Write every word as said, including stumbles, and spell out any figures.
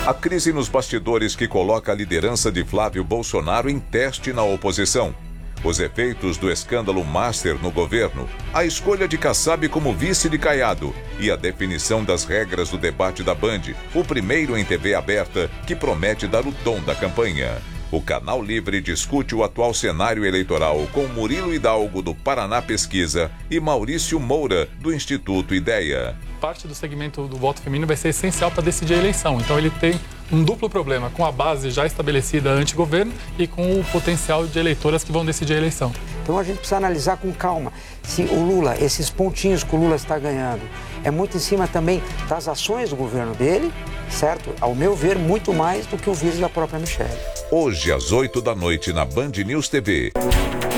A crise nos bastidores que coloca a liderança de Flávio Bolsonaro em teste na oposição. Os efeitos do escândalo Master no governo, a escolha de Kassab como vice de Caiado e a definição das regras do debate da Band, o primeiro em T V aberta que promete dar o tom da campanha. O Canal Livre discute o atual cenário eleitoral com Murilo Hidalgo, do Paraná Pesquisa, e Maurício Moura, do Instituto Ideia. Parte do segmento do voto feminino vai ser essencial para decidir a eleição. Então ele tem um duplo problema, com a base já estabelecida anti-governo e com o potencial de eleitoras que vão decidir a eleição. Então a gente precisa analisar com calma se o Lula, esses pontinhos que o Lula está ganhando, é muito em cima também das ações do governo dele, certo? Ao meu ver, muito mais do que o vídeo da própria Michelle. Hoje, às oito da noite, na Band News T V.